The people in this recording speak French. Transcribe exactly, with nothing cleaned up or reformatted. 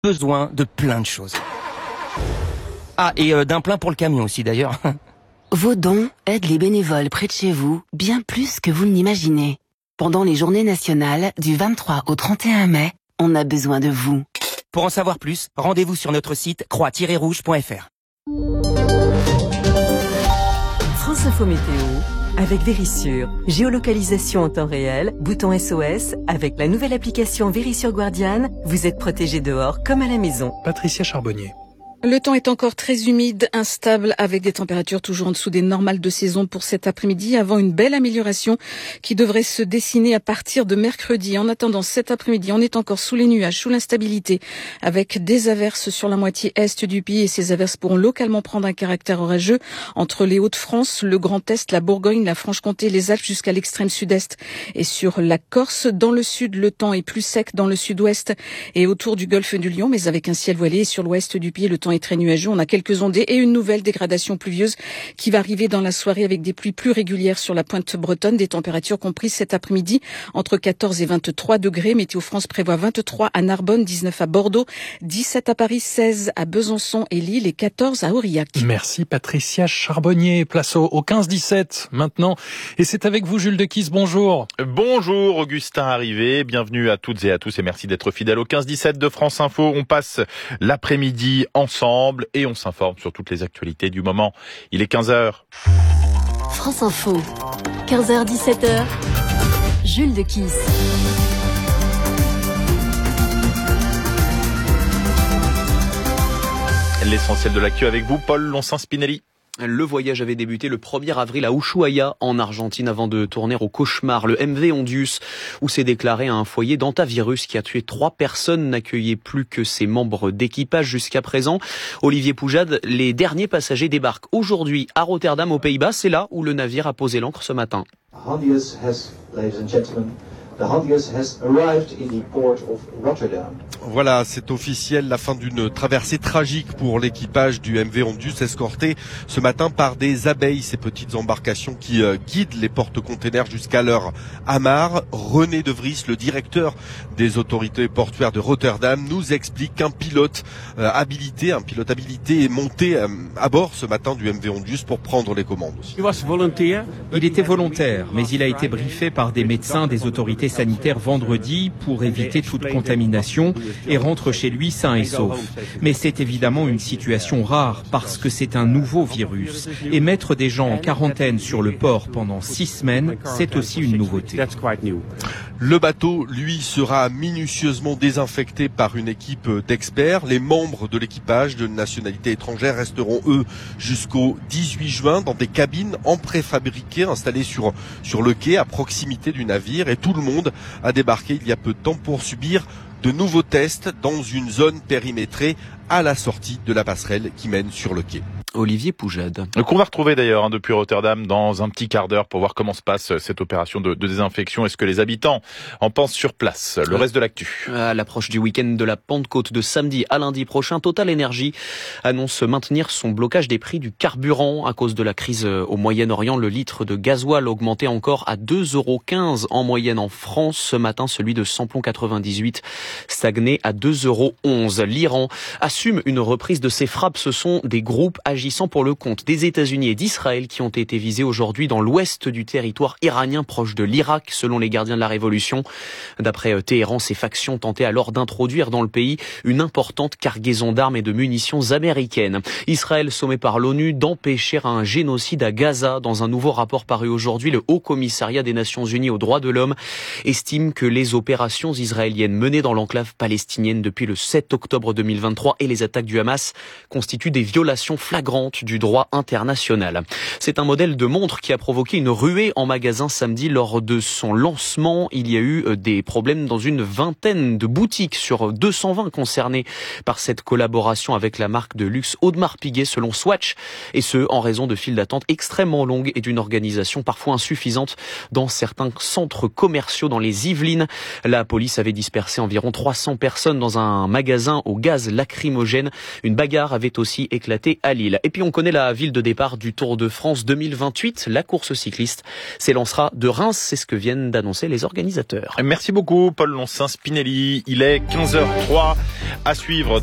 besoin de plein de choses. Ah, et euh, d'un plein pour le camion aussi d'ailleurs. Vos dons aident les bénévoles près de chez vous bien plus que vous ne l'imaginez. Pendant les journées nationales du vingt-trois au trente et un mai, on a besoin de vous. Pour en savoir plus, rendez-vous sur notre site croix tiret rouge point f r. France Info Météo avec Vérissure. Géolocalisation en temps réel, bouton S O S. Avec la nouvelle application Vérissure Guardian, vous êtes protégé dehors comme à la maison. Patricia Charbonnier. Le temps est encore très humide, instable, avec des températures toujours en dessous des normales de saison pour cet après-midi, avant une belle amélioration qui devrait se dessiner à partir de mercredi. En attendant cet après-midi, on est encore sous les nuages, sous l'instabilité, avec des averses sur la moitié est du pays, et ces averses pourront localement prendre un caractère orageux entre les Hauts-de-France, le Grand Est, la Bourgogne, la Franche-Comté, les Alpes jusqu'à l'extrême sud-est et sur la Corse. Dans le sud, le temps est plus sec dans le sud-ouest et autour du golfe du Lion, mais avec un ciel voilé. Et sur l'ouest du pays, le temps est très nuageux. On a quelques ondées et une nouvelle dégradation pluvieuse qui va arriver dans la soirée avec des pluies plus régulières sur la pointe bretonne. Des températures comprises cet après-midi entre quatorze et vingt-trois degrés. Météo France prévoit vingt-trois à Narbonne, dix-neuf à Bordeaux, dix-sept à Paris, seize à Besançon et Lille et quatorze à Aurillac. Merci Patricia Charbonnier. Place au, au quinze dix-sept maintenant. Et c'est avec vous Jules Dequisse, bonjour. Bonjour Augustin Arrivé, bienvenue à toutes et à tous et merci d'être fidèles au quinze dix-sept de France Info. On passe l'après-midi ensemble et on s'informe sur toutes les actualités du moment. Il est quinze heures. France Info, quinze heures dix-sept heures, Jules Dequisse. L'essentiel de l'actu avec vous, Paul Lonsin-Spinelli. Le voyage avait débuté le premier avril à Ushuaia, en Argentine, avant de tourner au cauchemar. Le M V Ondius, où s'est déclaré un foyer d'antavirus qui a tué trois personnes, n'accueillait plus que ses membres d'équipage jusqu'à présent. Olivier Poujade, les derniers passagers débarquent aujourd'hui à Rotterdam, aux Pays-Bas. C'est là où le navire a posé l'ancre ce matin. Hondius has, ladies and gentlemen, the Hondius has arrived in the port of Rotterdam. Voilà, c'est officiel, la fin d'une traversée tragique pour l'équipage du M V Ondius, escorté ce matin par des abeilles, ces petites embarcations qui euh, guident les porte-containers jusqu'à leur amarre. René De Vries, le directeur des autorités portuaires de Rotterdam, nous explique qu'un pilote euh, habilité, un pilote habilité est monté euh, à bord ce matin du M V Ondius pour prendre les commandes. Il était volontaire, mais il a été briefé par des médecins des autorités sanitaires vendredi pour éviter toute contamination et rentre chez lui sain et sauf. Mais c'est évidemment une situation rare parce que c'est un nouveau virus. Et mettre des gens en quarantaine sur le port pendant six semaines, c'est aussi une nouveauté. Le bateau, lui, sera minutieusement désinfecté par une équipe d'experts. Les membres de l'équipage de nationalité étrangère resteront, eux, jusqu'au dix-huit juin dans des cabines en préfabriqué installées sur, sur le quai à proximité du navire. Et tout le monde a débarqué il y a peu de temps pour subir de nouveaux tests dans une zone périmétrée à la sortie de la passerelle qui mène sur le quai. Olivier Poujade. Qu'on va retrouver d'ailleurs hein, depuis Rotterdam dans un petit quart d'heure pour voir comment se passe cette opération de, de désinfection et ce que les habitants en pensent sur place. Le reste de l'actu. À l'approche du week-end de la Pentecôte de samedi à lundi prochain, Total Energy annonce maintenir son blocage des prix du carburant à cause de la crise au Moyen-Orient. Le litre de gasoil augmenté encore à deux euros quinze en moyenne en France. Ce matin, celui de samplon quatre-vingt-dix-huit stagné à deux euros onze. L'Iran assume une reprise de ses frappes. Ce sont des groupes agissant pour le compte des États-Unis et d'Israël qui ont été visés aujourd'hui dans l'ouest du territoire iranien proche de l'Irak, selon les gardiens de la révolution. D'après Téhéran, ces factions tentaient alors d'introduire dans le pays une importante cargaison d'armes et de munitions américaines. Israël sommé par l'ONU d'empêcher un génocide à Gaza. Dans un nouveau rapport paru aujourd'hui, le Haut Commissariat des Nations Unies aux droits de l'homme estime que les opérations israéliennes menées dans l'enclave palestinienne depuis le sept octobre deux mille vingt-trois et les attaques du Hamas constituent des violations flagrantes du droit international. C'est un modèle de montre qui a provoqué une ruée en magasin samedi lors de son lancement. Il y a eu des problèmes dans une vingtaine de boutiques sur deux cent vingt concernées par cette collaboration avec la marque de luxe Audemars Piguet selon Swatch, et ce en raison de files d'attente extrêmement longues et d'une organisation parfois insuffisante dans certains centres commerciaux dans les Yvelines. La police avait dispersé environ trois cents personnes dans un magasin au gaz lacrymogène. Une bagarre avait aussi éclaté à Lille. Et puis on connaît la ville de départ du Tour de France deux mille vingt-huit. La course cycliste s'élancera de Reims. C'est ce que viennent d'annoncer les organisateurs. Merci beaucoup Paul Loncin-Spinelli. Il est quinze heures zéro trois à suivre.